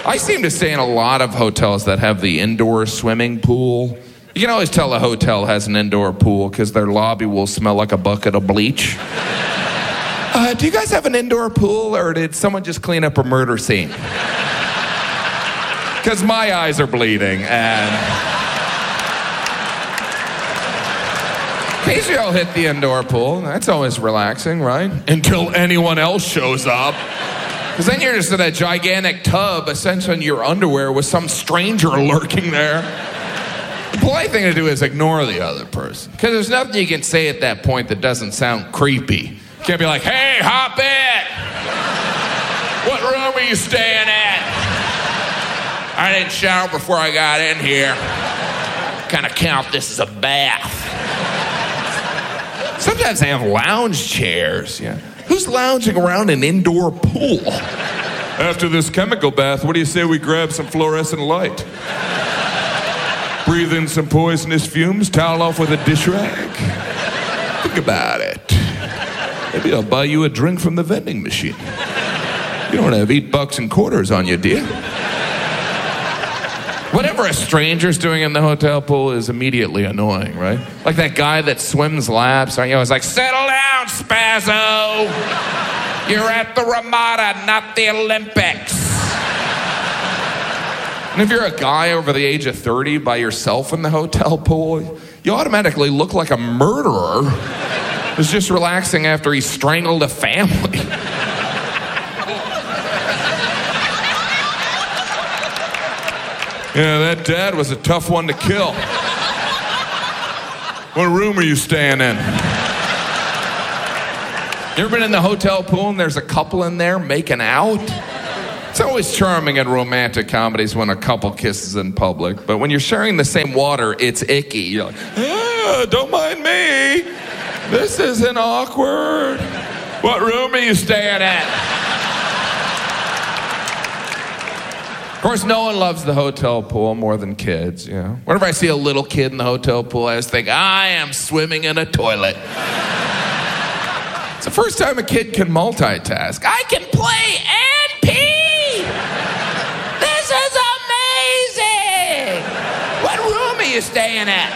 I seem to stay in a lot of hotels that have the indoor swimming pool. You can always tell a hotel has an indoor pool because their lobby will smell like a bucket of bleach. Do you guys have an indoor pool, or did someone just clean up a murder scene? Because my eyes are bleeding, and occasionally I'll hit the indoor pool. That's always relaxing, right? Until anyone else shows up. Because then you're just in a gigantic tub, essentially in your underwear, with some stranger lurking there. The polite thing to do is ignore the other person. Because there's nothing you can say at that point that doesn't sound creepy. You can't be like, hey, hop in! What room are you staying at? I didn't shower before I got in here. Kind of count this as a bath. Sometimes they have lounge chairs, yeah. Who's lounging around an indoor pool? After this chemical bath, what do you say we grab some fluorescent light? Breathe in some poisonous fumes, towel off with a dish rag. Think about it. Maybe I'll buy you a drink from the vending machine. You don't have $8 and quarters on you, do you? Whatever a stranger's doing in the hotel pool is immediately annoying, right? Like that guy that swims laps. You know, it's like, settle down, Spazzo. You're at the Ramada, not the Olympics. And if you're a guy over the age of 30 by yourself in the hotel pool, you automatically look like a murderer who's just relaxing after he strangled a family. Yeah, that dad was a tough one to kill. What room are you staying in? You ever been in the hotel pool and there's a couple in there making out? It's always charming in romantic comedies when a couple kisses in public, but when you're sharing the same water, it's icky. You're like, don't mind me. This isn't awkward. What room are you staying at? Of course, no one loves the hotel pool more than kids, you know. Whenever I see a little kid in the hotel pool, I just think, I am swimming in a toilet. It's the first time a kid can multitask. I can play and pee! This is amazing! What room are you staying at?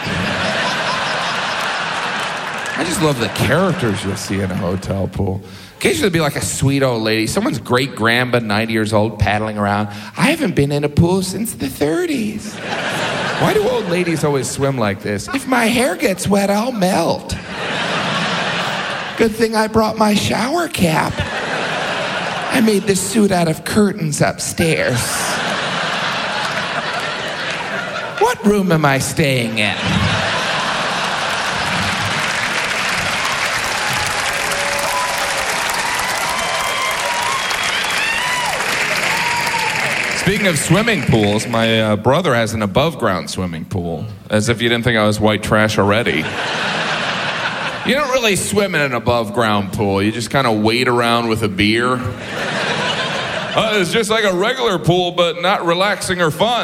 I just love the characters you'll see in a hotel pool. Occasionally there'll be like a sweet old lady, someone's great-grandma, 90 years old, paddling around. I haven't been in a pool since the 30s. Why do old ladies always swim like this? If my hair gets wet, I'll melt. Good thing I brought my shower cap. I made this suit out of curtains upstairs. What room am I staying in? Speaking of swimming pools, my brother has an above-ground swimming pool. As if you didn't think I was white trash already. You don't really swim in an above-ground pool. You just kind of wade around with a beer. It's just like a regular pool, but not relaxing or fun.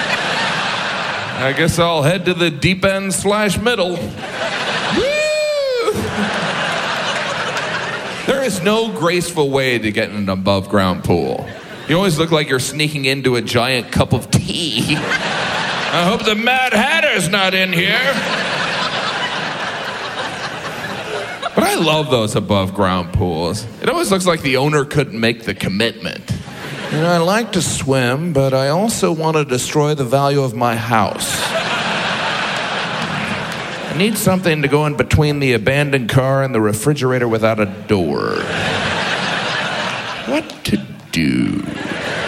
I guess I'll head to the deep end / middle. Woo! There is no graceful way to get in an above-ground pool. You always look like you're sneaking into a giant cup of tea. I hope the Mad Hatter's not in here. But I love those above-ground pools. It always looks like the owner couldn't make the commitment. You know, I like to swim, but I also want to destroy the value of my house. I need something to go in between the abandoned car and the refrigerator without a door. What to do?